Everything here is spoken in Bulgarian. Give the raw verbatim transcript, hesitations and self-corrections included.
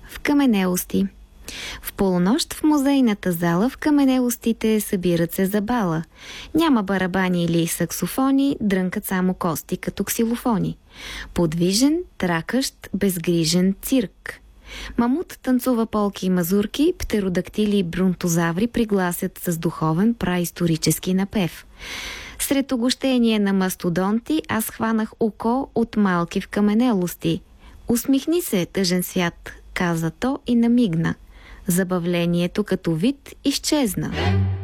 в каменелости. В полунощ в музейната зала в каменелостите събират се за бала. Няма барабани или саксофони, дрънкат само кости като ксилофони. Подвижен, тракащ, безгрижен цирк. Мамут танцува полки и мазурки, птеродактили и бронтозаври пригласят с духовен праисторически напев. Сред огощение на мастодонти аз хванах око от малки в каменелости. Усмихни се, тъжен свят, каза то и намигна. Забавлението като вид изчезна.